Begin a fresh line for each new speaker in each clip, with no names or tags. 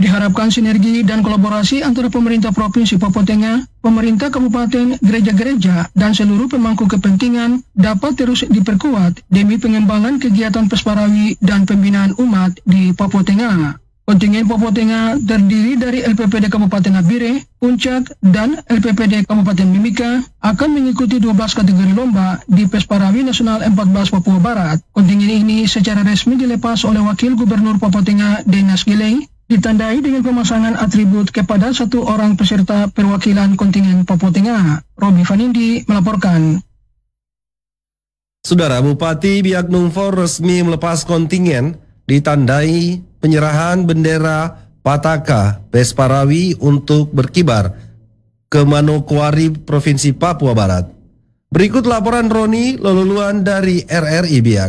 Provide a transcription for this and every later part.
Diharapkan sinergi dan kolaborasi antara pemerintah Provinsi Papua Tengah, pemerintah kabupaten, gereja-gereja, dan seluruh pemangku kepentingan dapat terus diperkuat demi pengembangan kegiatan Pesparawi dan pembinaan umat di Papua Tengah. Kontingen Papua Tengah terdiri dari LPPD Kabupaten Abire, Puncak, dan LPPD Kabupaten Mimika akan mengikuti 12 kategori lomba di Pesparawi Nasional 14 Papua Barat. Kontingen ini secara resmi dilepas oleh Wakil Gubernur Papua Tengah Denas Gilei, ditandai dengan pemasangan atribut kepada satu orang peserta perwakilan kontingen Papua Tengah. Robi Vanindi melaporkan.
Saudara Bupati Biak Numfor resmi melepas kontingen ditandai penyerahan bendera Pataka Pesparawi untuk berkibar ke Manokwari, Provinsi Papua Barat. Berikut laporan Roni Loluluan dari RRI Biak.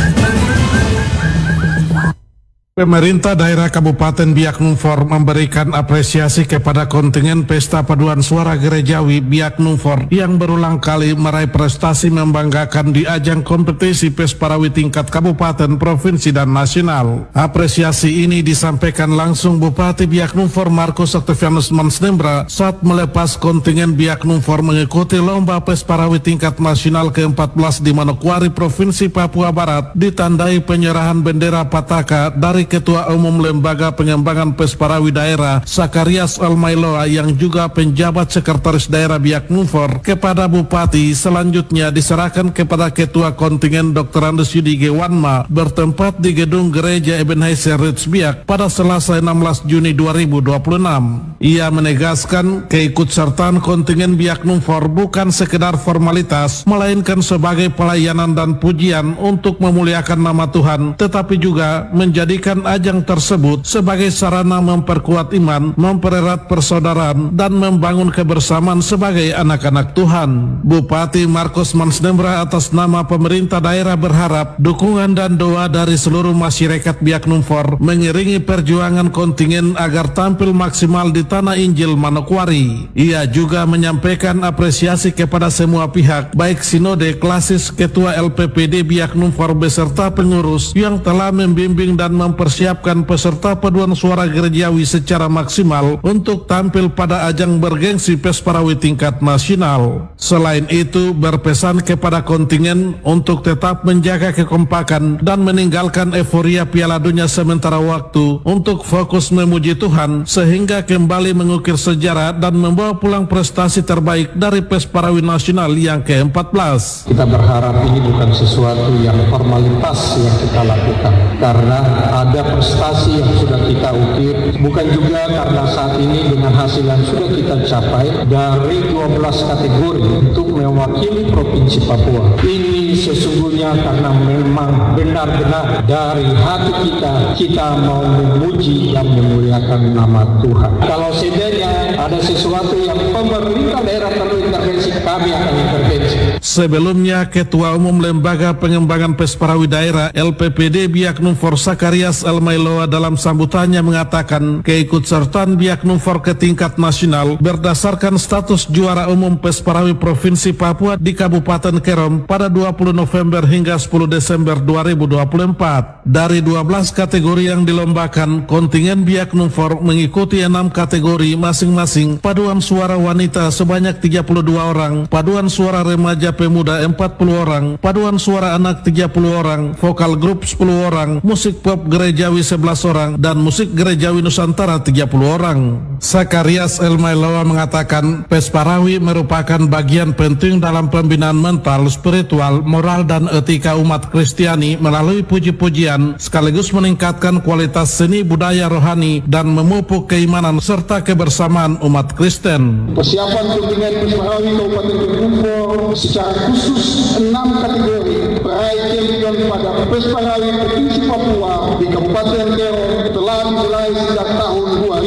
Pemerintah daerah Kabupaten Biak Numfor memberikan apresiasi kepada kontingen Pesta Paduan Suara Gerejawi Biak Numfor yang berulang kali meraih prestasi membanggakan di ajang kompetisi Pesparawi tingkat kabupaten, provinsi, dan nasional. Apresiasi ini disampaikan langsung Bupati Biak Numfor Markus Octavianus Mansnembra saat melepas kontingen Biak Numfor mengikuti lomba Pesparawi tingkat nasional ke-14 di Manokwari, Provinsi Papua Barat, ditandai penyerahan bendera Pataka dari Ketua Umum Lembaga Pengembangan Pesparawi Daerah Sakarias Almailoa yang juga penjabat Sekretaris Daerah Biak Numfor kepada Bupati. Selanjutnya diserahkan kepada Ketua Kontingen Dr. Andes Yudi Gewanma bertempat di Gedung Gereja Ebenezer Ritz Biak pada Selasa 16 Juni 2026. Ia menegaskan keikutsertaan kontingen Biak Numfor bukan sekedar formalitas, melainkan sebagai pelayanan dan pujian untuk memuliakan nama Tuhan, tetapi juga menjadikan ajang tersebut sebagai sarana memperkuat iman, mempererat persaudaraan, dan membangun kebersamaan sebagai anak-anak Tuhan. Bupati Markus Mansnembra atas nama pemerintah daerah berharap dukungan dan doa dari seluruh masyarakat Biak Numfor mengiringi perjuangan kontingen agar tampil maksimal di Tanah Injil Manokwari. Ia juga menyampaikan apresiasi kepada semua pihak, baik Sinode Klasis, Ketua LPPD Biak Numfor beserta pengurus yang telah membimbing dan mempersiapkan peserta paduan suara gerejawi secara maksimal untuk tampil pada ajang bergengsi Pesparawi tingkat nasional. Selain itu, berpesan kepada kontingen untuk tetap menjaga kekompakan dan meninggalkan euforia Piala Dunia sementara waktu untuk fokus memuji Tuhan sehingga kembali mengukir sejarah dan membawa pulang prestasi terbaik dari Pesparawi nasional yang ke-14.
Kita berharap ini bukan sesuatu yang formalitas yang kita lakukan, karena ada prestasi yang sudah kita ukir, bukan juga karena saat ini dengan hasil yang sudah kita capai dari 12 kategori untuk mewakili Provinsi Papua. Ini sesungguhnya karena memang benar-benar dari hati kita mau memuji dan memuliakan nama Tuhan. Kalau seandainya ada sesuatu yang pemerintah daerah perlu intervensi, kami akan intervensi.
Sebelumnya, Ketua Umum Lembaga Pengembangan Pesparawi Daerah LPPD Biak Numfor Sakarias Almailoa dalam sambutannya mengatakan keikutsertaan Biak Numfor ke tingkat nasional berdasarkan status juara umum Pesparawi Provinsi Papua di Kabupaten Kerom pada 20 November hingga 10 Desember 2024. Dari 12 kategori yang dilombakan, kontingen Biak Numfor mengikuti 6 kategori masing-masing: paduan suara wanita sebanyak 32 orang, paduan suara remaja pemuda 40 orang, paduan suara anak 30 orang, vokal grup 10 orang, musik pop gerejawi 11 orang, dan musik gerejawi Nusantara 30 orang. Sakarias Almailoa mengatakan Pesparawi merupakan bagian penting dalam pembinaan mental, spiritual, moral, dan etika umat Kristiani melalui puji-pujian, sekaligus meningkatkan kualitas seni budaya rohani dan memupuk keimanan serta kebersamaan umat Kristen.
Persiapan kontingen Pesparawi Kabupaten Biak Numfor secara khusus 6 kategori peraih champion pada Pesparawi Provinsi Papua di Kabupaten Kerom telah dimulai sejak tahun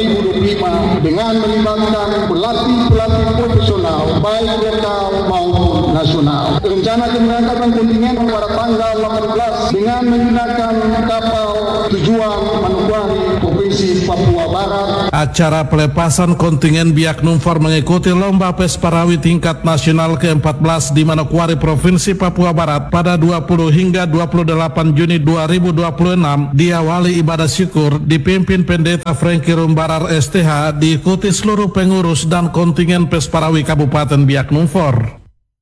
2025 dengan melibatkan pelatih profesional baik lokal maupun nasional. Rencana keberangkatan kontingen pada tanggal 18 dengan menggunakan kapal tujuan Manokwari, Provinsi Provinsi Papua Barat.
Acara pelepasan kontingen Biak Numfor mengikuti lomba Pesparawi tingkat nasional ke-14 di Manokwari, Provinsi Papua Barat pada 20 hingga 28 Juni 2026 diawali ibadah syukur dipimpin Pendeta Franky Rumbarar STH, diikuti seluruh pengurus dan kontingen Pesparawi Kabupaten Biak Numfor.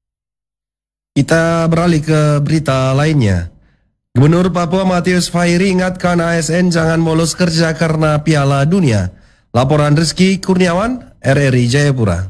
Kita beralih ke berita lainnya. Gubernur Papua Matius Fairi ingatkan ASN jangan bolos kerja karena Piala Dunia. Laporan Rizky Kurniawan, RRI Jayapura.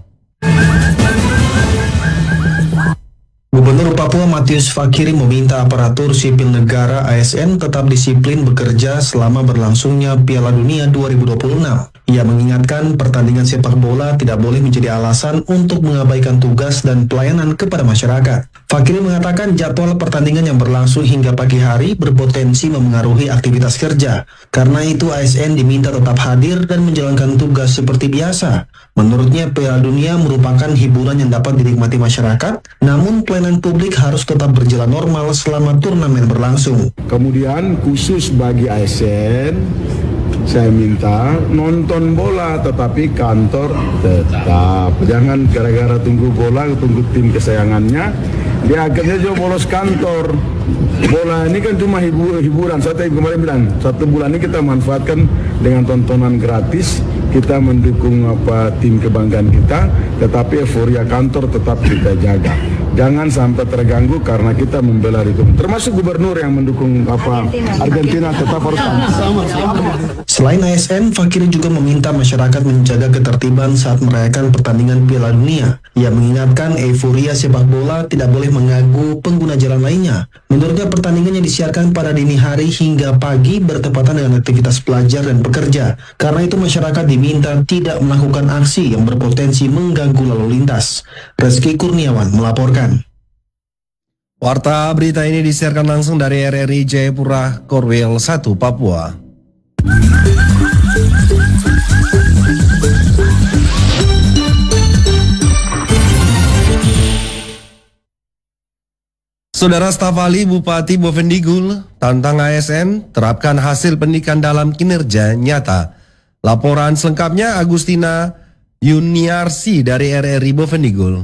Gubernur Papua Matius Fakiri meminta aparatur sipil negara ASN tetap disiplin bekerja selama berlangsungnya Piala Dunia 2026. Ia mengingatkan pertandingan sepak bola tidak boleh menjadi alasan untuk mengabaikan tugas dan pelayanan kepada masyarakat. Fakiri mengatakan jadwal pertandingan yang berlangsung hingga pagi hari berpotensi memengaruhi aktivitas kerja. Karena itu ASN diminta tetap hadir dan menjalankan tugas seperti biasa. Menurutnya Piala Dunia merupakan hiburan yang dapat dinikmati masyarakat, namun pelayanan publik harus tetap berjalan normal selama turnamen berlangsung.
Kemudian khusus bagi ASN, saya minta nonton bola tetapi kantor tetap. Jangan gara-gara tunggu bola, tunggu tim kesayangannya, dia akhirnya juga bolos kantor. Bola ini kan cuma hiburan. Saya tadi kemarin bilang, 1 bulan ini kita manfaatkan dengan tontonan gratis. Kita mendukung tim kebanggaan kita, tetapi euforia kantor tetap kita jaga. Jangan sampai terganggu karena kita membela itu. Termasuk gubernur yang mendukung Argentina tetap harus sama.
Selain ASN, Fakiri juga meminta masyarakat menjaga ketertiban saat merayakan pertandingan Piala Dunia. Ia mengingatkan euforia sepak bola tidak boleh mengganggu pengguna jalan lainnya. Menurutnya pertandingan yang disiarkan pada dini hari hingga pagi bertepatan dengan aktivitas pelajar dan pekerja. Karena itu masyarakat diminta tidak melakukan aksi yang berpotensi mengganggu lalu lintas. Rizky Kurniawan melaporkan.
Warta berita ini disiarkan langsung dari RRI Jayapura, Korwil 1, Papua. Saudara staf ahli Bupati Bovendigul tantang ASN terapkan hasil pendidikan dalam kinerja nyata. Laporan selengkapnya Agustina Yuniarsi dari RRI Bovendigul.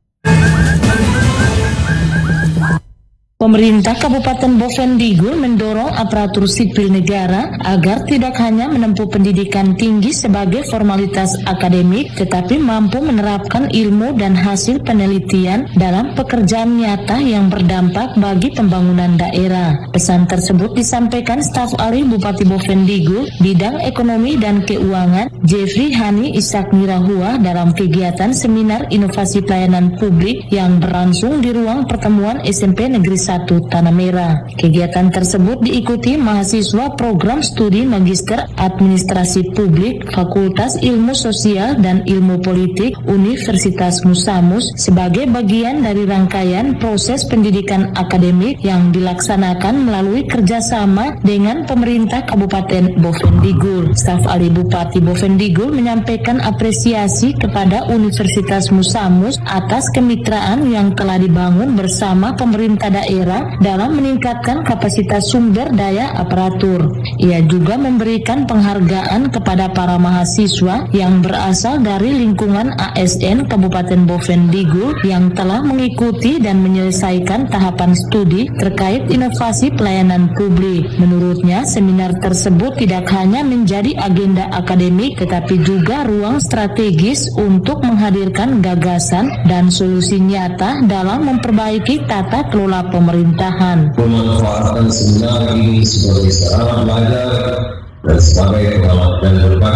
Pemerintah Kabupaten Bovendigul mendorong aparatur sipil negara agar tidak hanya menempuh pendidikan tinggi sebagai formalitas akademik, tetapi mampu menerapkan ilmu dan hasil penelitian dalam pekerjaan nyata yang berdampak bagi pembangunan daerah. Pesan tersebut disampaikan staf ahli Bupati Bovendigul bidang ekonomi dan keuangan Jeffrey Hani Ishak Nirahua dalam kegiatan seminar inovasi pelayanan publik yang berlangsung di ruang pertemuan SMP Negeri 1 Tanah Merah. Kegiatan tersebut diikuti mahasiswa program studi Magister Administrasi Publik Fakultas Ilmu Sosial dan Ilmu Politik Universitas Musamus sebagai bagian dari rangkaian proses pendidikan akademik yang dilaksanakan melalui kerjasama dengan pemerintah Kabupaten Bovendigul. Staf ahli Bupati Bovendigul menyampaikan apresiasi kepada Universitas Musamus atas kemitraan yang telah dibangun bersama pemerintah daerah dalam meningkatkan kapasitas sumber daya aparatur. Ia juga memberikan penghargaan kepada para mahasiswa yang berasal dari lingkungan ASN Kabupaten Bovendigul yang telah mengikuti dan menyelesaikan tahapan studi terkait inovasi pelayanan publik. Menurutnya, seminar tersebut tidak hanya menjadi agenda akademik tetapi juga ruang strategis untuk menghadirkan gagasan dan solusi nyata dalam memperbaiki tata kelola pemerintahan.
Memanfaatkan seminar ini sebagai sarana belajar dan sebagai pengalaman dan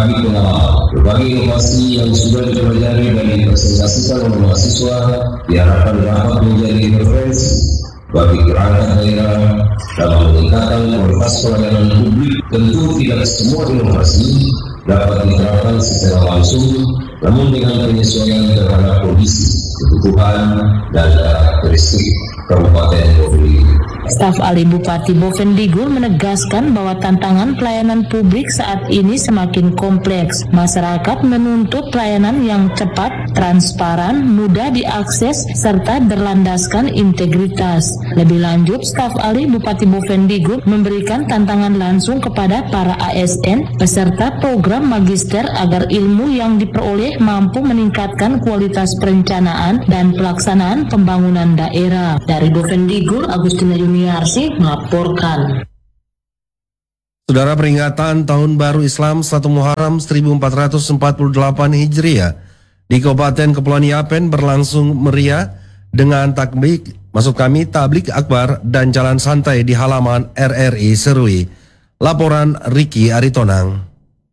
berbagi inovasi yang sudah dipelajari dan dipresentasikan oleh mahasiswa diharapkan dapat menjadi referensi bagi perangkat daerah dalam meningkatkan kualitas pelayanan publik. Tentu tidak semua inovasi dapat diterapkan secara langsung, namun dengan penyesuaian terhadap kondisi, kebutuhan, dan karakteristik Kabupaten Bovendigul.
Staf ahli Bupati Bovendigul menegaskan bahwa tantangan pelayanan publik saat ini semakin kompleks. Masyarakat menuntut pelayanan yang cepat, transparan, mudah diakses, serta berlandaskan integritas. Lebih lanjut, staf ahli Bupati Bovendigul memberikan tantangan langsung kepada para ASN peserta program magister agar ilmu yang diperoleh mampu meningkatkan kualitas perencanaan dan pelaksanaan pembangunan daerah. Dari Bovendigul, Agustina Yuniarsi melaporkan.
Saudara, peringatan Tahun Baru Islam 1 Muharram 1448 Hijriah di Kabupaten Kepulauan Yapen berlangsung meriah dengan tablik akbar dan jalan santai di halaman RRI Serui. Laporan Ricky Aritonang.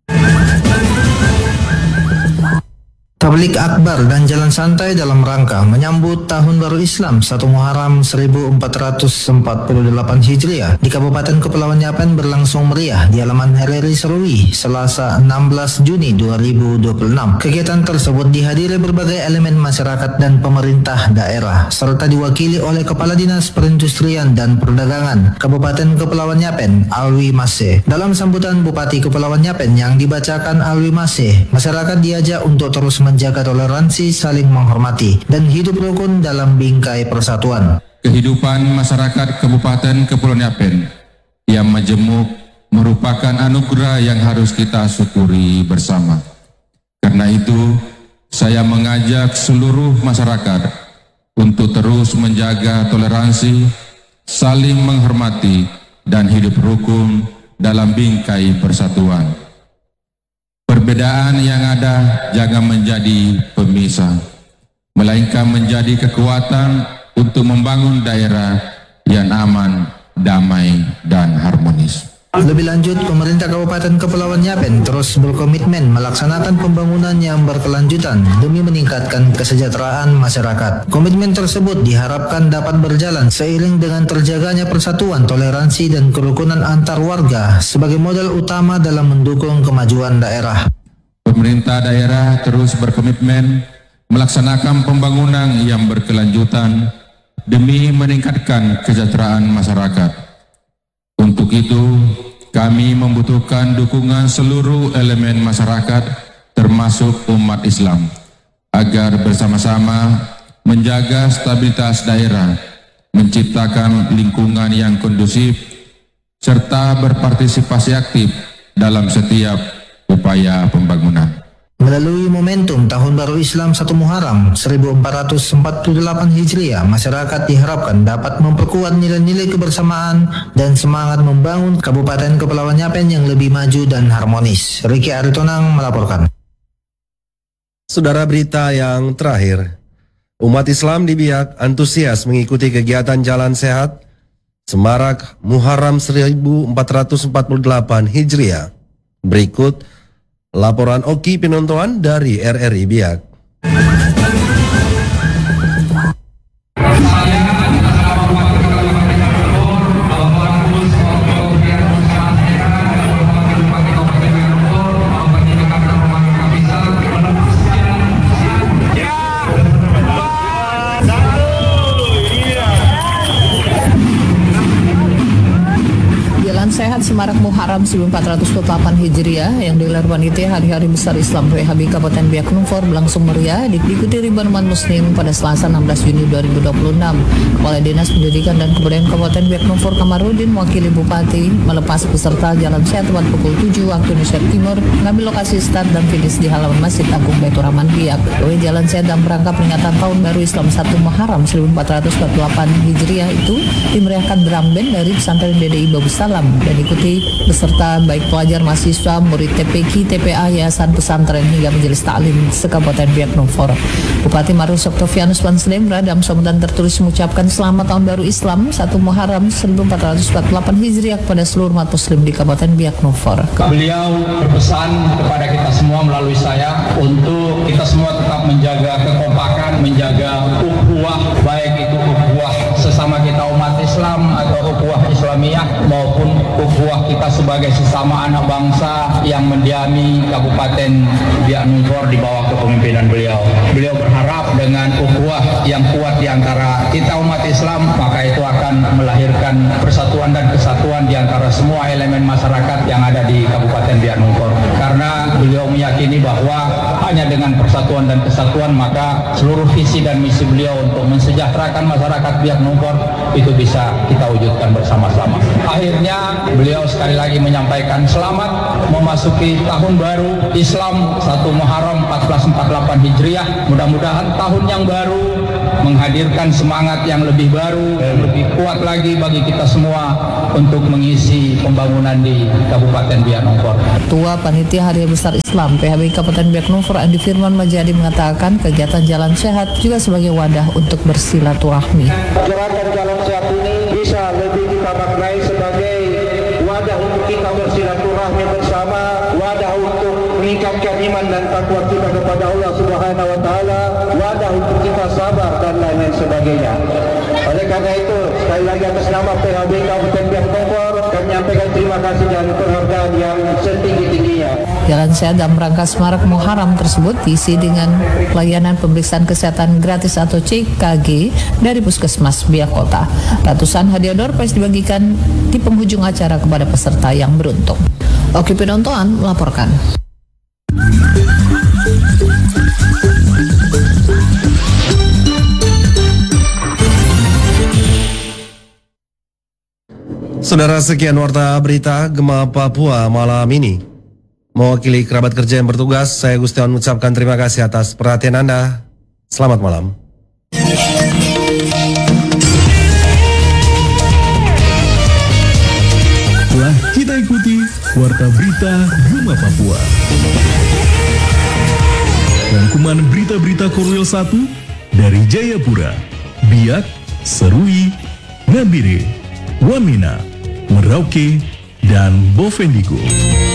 Tablik akbar dan jalan santai dalam rangka menyambut Tahun Baru Islam 1 Muharram 1448 Hijriah di Kabupaten Kepulauan Yapen berlangsung meriah di halaman RRI Serui Selasa 16 Juni 2026. Kegiatan tersebut dihadiri berbagai elemen masyarakat dan pemerintah daerah serta diwakili oleh Kepala Dinas Perindustrian dan Perdagangan Kabupaten Kepulauan Yapen, Alwi Maseh. Dalam sambutan Bupati Kepulauan Yapen yang dibacakan Alwi Maseh, masyarakat diajak untuk terus menjaga toleransi, saling menghormati, dan hidup rukun dalam bingkai persatuan.
Kehidupan masyarakat Kabupaten Kepulauan Yapen yang majemuk merupakan anugerah yang harus kita syukuri bersama. Karena itu, saya mengajak seluruh masyarakat untuk terus menjaga toleransi, saling menghormati, dan hidup rukun dalam bingkai persatuan. Perbedaan yang ada jangan menjadi pemisah, melainkan menjadi kekuatan untuk membangun daerah yang aman, damai, dan harmonis.
Lebih lanjut, pemerintah Kabupaten Kepulauan Yapen terus berkomitmen melaksanakan pembangunan yang berkelanjutan demi meningkatkan kesejahteraan masyarakat. Komitmen tersebut diharapkan dapat berjalan seiring dengan terjaganya persatuan, toleransi, dan kerukunan antar warga sebagai modal utama dalam mendukung kemajuan daerah.
Pemerintah daerah terus berkomitmen melaksanakan pembangunan yang berkelanjutan demi meningkatkan kesejahteraan masyarakat. Untuk itu, kami membutuhkan dukungan seluruh elemen masyarakat, termasuk umat Islam, agar bersama-sama menjaga stabilitas daerah, menciptakan lingkungan yang kondusif, serta berpartisipasi aktif dalam setiap upaya pembangunan.
Melalui momentum Tahun Baru Islam 1 Muharram 1448 Hijriah, masyarakat diharapkan dapat memperkuat nilai-nilai kebersamaan dan semangat membangun Kabupaten Kepulauan Yapen yang lebih maju dan harmonis. Ricky Aritonang melaporkan.
Saudara, berita yang terakhir. Umat Islam di Biak antusias mengikuti kegiatan Jalan Sehat Semarak Muharram 1448 Hijriah. Berikut laporan Oki Pinontoan dari RRI Biak.
Sehat Semarak Muharram 1448 Hijriah yang digelar panitia Hari-Hari Besar Islam PHB Kabupaten Biak Numfor berlangsung meriah diikuti ribuan umat muslim pada Selasa 16 Juni 2026. Kepala Dinas Pendidikan dan Kebudayaan Kabupaten Biak Numfor Kamarudin mewakili Bupati melepas peserta Jalan Sehat tepat pukul 7 waktu Indonesia Timur mengambil lokasi start dan finish di halaman Masjid Agung Baitur Rahman Biak. Jalan Sehat dalam rangka peringatan Tahun Baru Islam 1 Muharram 1448 Hijriah itu dimeriahkan drum band dari pesantren DDI Babu Salam dan ikuti beserta baik pelajar, mahasiswa, murid TPQ, TPA, Yayasan Pesantren hingga Majelis Taklim se-Kabupaten Biak Numfor. Bupati Marus Oktavianus Panslem dalam sambutan tertulis mengucapkan selamat Tahun Baru Islam 1 Muharram 1448 Hijriah kepada seluruh umat muslim di Kabupaten Biak Numfor.
Beliau berpesan kepada kita semua melalui saya untuk kita semua tetap menjaga kekompakan, menjaga ukhuwah, baik itu ukhuwah sesama kita umat Islam atau ukhuwah Islamiyah maupun ukhuwah kita sebagai sesama anak bangsa yang mendiami Kabupaten Biak Numfor di bawah kepemimpinan beliau. Beliau berharap dengan ukhuwah yang kuat di antara kita umat Islam, maka itu akan melahirkan persatuan dan kesatuan di antara semua elemen masyarakat yang ada di Kabupaten Biak Numfor. Karena beliau meyakini bahwa hanya dengan persatuan dan kesatuan maka seluruh visi dan misi beliau untuk mensejahterakan masyarakat Biak Numfor itu bisa kita wujudkan bersama-sama. Akhirnya beliau sekali lagi menyampaikan selamat memasuki tahun baru Islam 1 Muharram 1448 Hijriah. Mudah-mudahan tahun yang baru menghadirkan semangat yang lebih baru, yang lebih kuat lagi bagi kita semua untuk mengisi pembangunan di Kabupaten Biak Numfor.
Ketua Panitia Hari Besar Islam PHBI Kabupaten Biak Numfor Andi Firman Majadi mengatakan kegiatan Jalan Sehat juga sebagai wadah untuk bersilaturahmi.
Gerakan Jalan Sehat ini bisa lebih kita maknai sebagai wadah untuk kita bersilaturahmi bersama, wadah untuk meningkatkan iman dan takwa kita kepada Allah Subhanahu wa taala, wadah untuk kita sabar dan lain-lain sebagainya. Oleh karena itu, sekali lagi atas nama PHBI Kabupaten Biak Numfor, kami menyampaikan terima kasih dan penghargaan yang setinggi-tingginya.
Jalan Sehat dalam rangka Semarak Muharram tersebut diisi dengan pelayanan pemeriksaan kesehatan gratis atau CKG dari Puskesmas Biak Kota. Ratusan hadiah door prize dibagikan di penghujung acara kepada peserta yang beruntung. Oki Penontoan melaporkan.
Saudara, sekian warta berita Gema Papua malam ini. Mewakili kerabat kerja yang bertugas, saya Gustiawan mengucapkan terima kasih atas perhatian Anda. Selamat malam.
Telah kita ikuti warta berita Gema Papua. Rangkuman berita-berita Korwil 1 dari Jayapura, Biak, Serui, Nabire, Wamena, Merauke, dan Bovendigul.